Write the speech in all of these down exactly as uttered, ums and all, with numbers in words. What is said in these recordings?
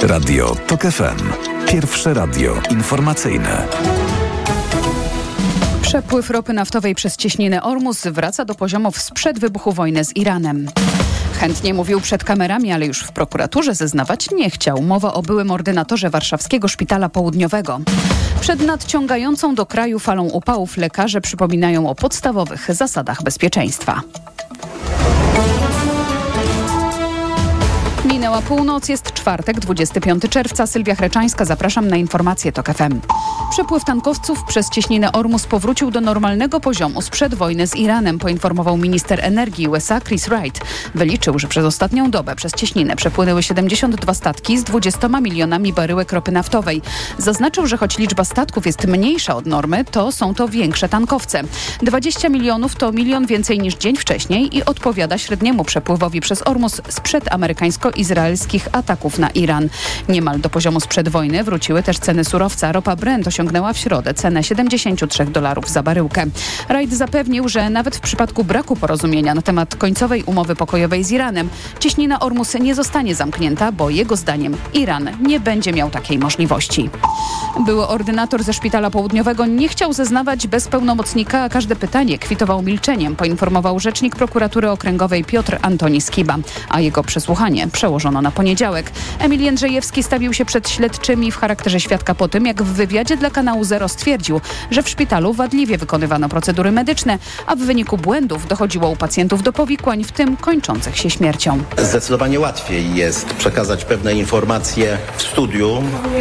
Radio TOK F M. Pierwsze radio informacyjne. Przepływ ropy naftowej przez cieśninę Ormus wraca do poziomów sprzed wybuchu wojny z Iranem. Chętnie mówił przed kamerami, ale już w prokuraturze zeznawać nie chciał. Mowa o byłym ordynatorze warszawskiego Szpitala Południowego. Przed nadciągającą do kraju falą upałów lekarze przypominają o podstawowych zasadach bezpieczeństwa. Minęła północ, jest czwartek, dwudziestego piątego czerwca. Sylwia Chreczańska, zapraszam na informacje TOK F M. Przepływ tankowców przez cieśninę Ormus powrócił do normalnego poziomu sprzed wojny z Iranem, poinformował minister energii U S A Chris Wright. Wyliczył, że przez ostatnią dobę przez cieśninę przepłynęły siedemdziesiąt dwa statki z dwudziestoma milionami baryłek ropy naftowej. Zaznaczył, że choć liczba statków jest mniejsza od normy, to są to większe tankowce. dwadzieścia milionów to milion więcej niż dzień wcześniej i odpowiada średniemu przepływowi przez Ormus sprzed amerykańsko-izraelskich ataków na Iran. Niemal do poziomu sprzed wojny wróciły też ceny surowca. Ropa Brent osiągnęła w środę cenę siedemdziesiąt trzy dolarów za baryłkę. Wright zapewnił, że nawet w przypadku braku porozumienia na temat końcowej umowy pokojowej z Iranem, cieśnina Ormus nie zostanie zamknięta, bo jego zdaniem Iran nie będzie miał takiej możliwości. Były ordynator ze Szpitala Południowego nie chciał zeznawać bez pełnomocnika, a każde pytanie kwitował milczeniem, poinformował rzecznik prokuratury okręgowej Piotr Antoni Skiba, a jego przesłuchanie przełożono na poniedziałek. Emil Jędrzejewski stawił się przed śledczymi w charakterze świadka po tym, jak w wywiadzie dla kanału Zero stwierdził, że w szpitalu wadliwie wykonywano procedury medyczne, a w wyniku błędów dochodziło u pacjentów do powikłań, w tym kończących się śmiercią. Zdecydowanie łatwiej jest przekazać pewne informacje w studiu,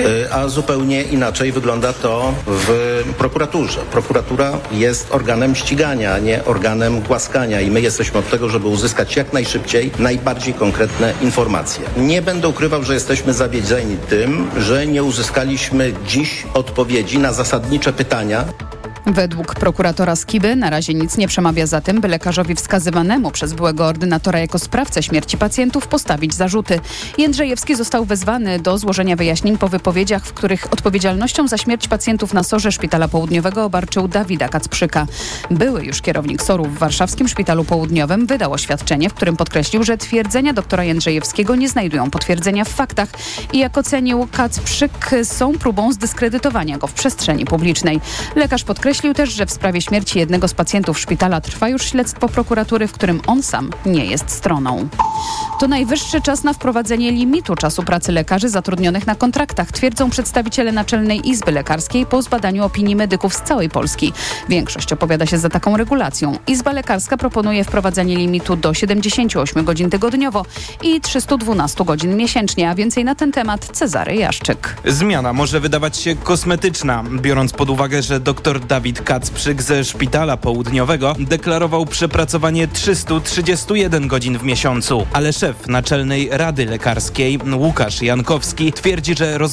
a zupełnie inaczej wygląda to w prokuraturze. Prokuratura jest organem ścigania, a nie organem głaskania i my jesteśmy od tego, żeby uzyskać jak najszybciej najbardziej konkretne informacje. Nie będę ukrywał, że jesteśmy zawiedzeni tym, że nie uzyskaliśmy dziś odpowiedzi na zasadnicze pytania. Według prokuratora Skiby na razie nic nie przemawia za tym, by lekarzowi wskazywanemu przez byłego ordynatora jako sprawcę śmierci pacjentów postawić zarzuty. Jędrzejewski został wezwany do złożenia wyjaśnień po wypowiedziach, w których odpowiedzialnością za śmierć pacjentów na sorze Szpitala Południowego obarczył Dawida Kacprzyka. Były już kierownik soru w warszawskim Szpitalu Południowym wydał oświadczenie, w którym podkreślił, że twierdzenia doktora Jędrzejewskiego nie znajdują potwierdzenia w faktach i jak ocenił Kacprzyk, są próbą zdyskredytowania go w przestrzeni publicznej. Lekarz podkreślił też, że w sprawie śmierci jednego z pacjentów szpitala trwa już śledztwo prokuratury, w którym on sam nie jest stroną. To najwyższy czas na wprowadzenie limitu czasu pracy lekarzy zatrudnionych na kontraktach, twierdzą przedstawiciele Naczelnej Izby Lekarskiej po zbadaniu opinii medyków z całej Polski. Większość opowiada się za taką regulacją. Izba Lekarska proponuje wprowadzenie limitu do siedemdziesięciu ośmiu godzin tygodniowo i trzystu dwunastu godzin miesięcznie, a więcej na ten temat Cezary Jaszczyk. Zmiana może wydawać się kosmetyczna, biorąc pod uwagę, że dr Dawid Kacprzyk ze Szpitala Południowego deklarował przepracowanie trzystu trzydziestu jeden godzin w miesiącu, ale szef Naczelnej Rady Lekarskiej Łukasz Jankowski twierdzi, że roz